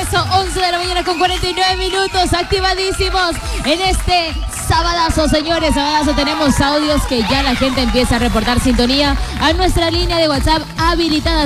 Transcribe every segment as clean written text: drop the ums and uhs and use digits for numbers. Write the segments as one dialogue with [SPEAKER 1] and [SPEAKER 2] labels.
[SPEAKER 1] eso, 11 de la mañana con 49 minutos, activadísimos en este sabadazo, señores. Sabadazo, tenemos audios que ya la gente empieza a reportar sintonía a nuestra línea de WhatsApp habilitada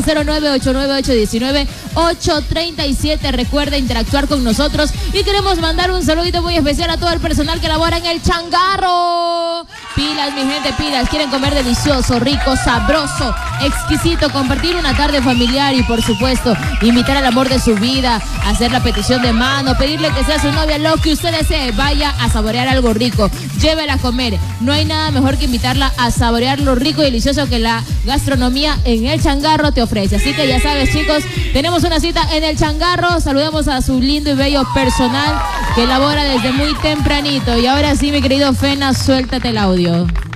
[SPEAKER 1] 0989819837. Recuerda interactuar con nosotros y queremos mandar un saludito muy especial a todo el personal que labora en el changarro. Pilas, mi gente, pilas. Quieren comer delicioso, rico, sabroso, exquisito, compartir una tarde familiar y, por supuesto, invitar al amor de su vida, hacer la petición de mano, pedirle que sea su novia, lo que usted desee. Vaya a saborear algo rico, llévela a comer. No hay nada mejor que invitarla a saborear lo rico y delicioso que la gastronomía en el changarro te ofrece. Así que ya sabes, chicos, tenemos una cita en el changarro. Saludamos a su lindo y bello personal que labora desde muy tempranito. Y ahora sí, mi querido Fena, suéltate el audio.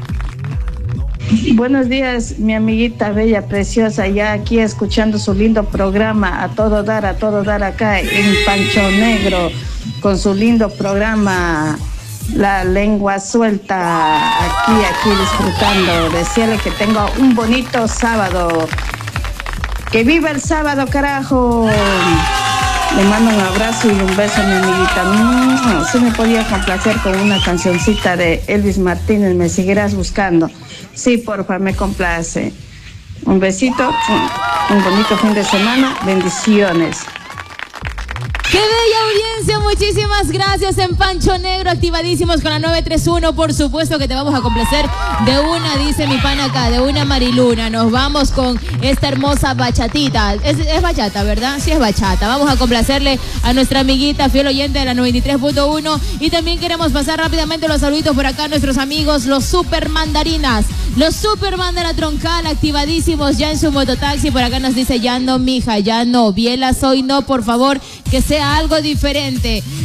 [SPEAKER 2] Buenos días, mi amiguita bella, preciosa, ya aquí escuchando su lindo programa, a todo dar acá en Pancho Negro, con su lindo programa La Lengua Suelta, aquí disfrutando. Desearle que tenga un bonito sábado. ¡Que viva el sábado, carajo! Le mando un abrazo y un beso a mi amiguita. Sí me podía complacer con una cancioncita de Elvis Martínez, Me Seguirás Buscando. Sí, porfa, me complace. Un besito, un bonito fin de semana. Bendiciones.
[SPEAKER 1] ¡Qué bella audiencia! Muchísimas gracias en Pancho Negro, activadísimos con la 931. Por supuesto que te vamos a complacer de una, dice mi pana acá, de una Mariluna. Nos vamos con esta hermosa bachatita. Es bachata, ¿verdad? Sí, es bachata. Vamos a complacerle a nuestra amiguita fiel oyente de la 93.1. Y también queremos pasar rápidamente los saluditos por acá a nuestros amigos, los Super Mandarinas. Los Superman de la Troncal, activadísimos ya en su mototaxi. Por acá nos dice, ya no, mija, ya no. Bielas hoy no, por favor, que sea algo diferente.